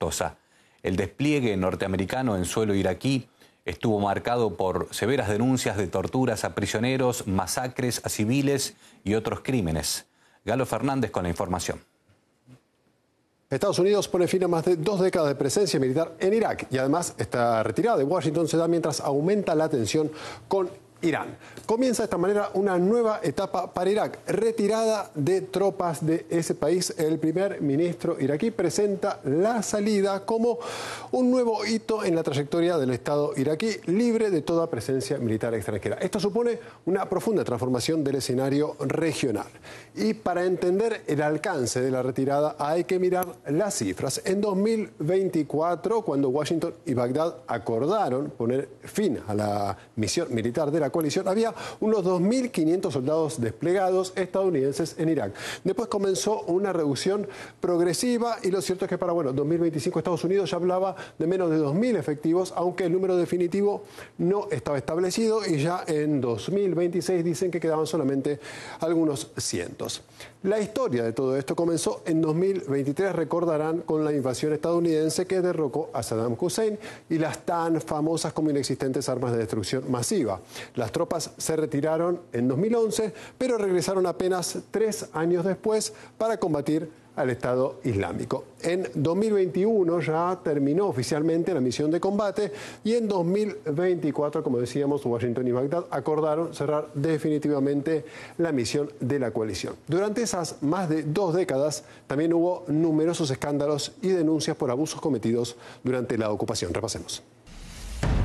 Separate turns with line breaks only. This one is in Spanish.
peligrosa. El despliegue norteamericano en suelo iraquí estuvo marcado por severas denuncias de torturas a prisioneros, masacres a civiles y otros crímenes. Galo Fernández con la información.
Estados Unidos pone fin a más de 2 décadas de presencia militar en Irak y además esta retirada de Washington se da mientras aumenta la tensión con Irán. Comienza de esta manera una nueva etapa para Irak, retirada de tropas de ese país. El primer ministro iraquí presenta la salida como un nuevo hito en la trayectoria del Estado iraquí, libre de toda presencia militar extranjera. Esto supone una profunda transformación del escenario regional. Y para entender el alcance de la retirada hay que mirar las cifras. En 2024, cuando Washington y Bagdad acordaron poner fin a la misión militar de la coalición, había unos 2.500 soldados desplegados estadounidenses en Irak. Después comenzó una reducción progresiva y lo cierto es que para 2025 Estados Unidos ya hablaba de menos de 2.000 efectivos, aunque el número definitivo no estaba establecido y ya en 2026 dicen que quedaban solamente algunos cientos. La historia de todo esto comenzó en 2023, recordarán, con la invasión estadounidense que derrocó a Saddam Hussein y las tan famosas como inexistentes armas de destrucción masiva. Las tropas se retiraron en 2011, pero regresaron apenas 3 años después para combatir al Estado Islámico. En 2021 ya terminó oficialmente la misión de combate y en 2024, como decíamos, Washington y Bagdad acordaron cerrar definitivamente la misión de la coalición. Durante esas más de 2 décadas también hubo numerosos escándalos y denuncias por abusos cometidos durante la ocupación. Repasemos.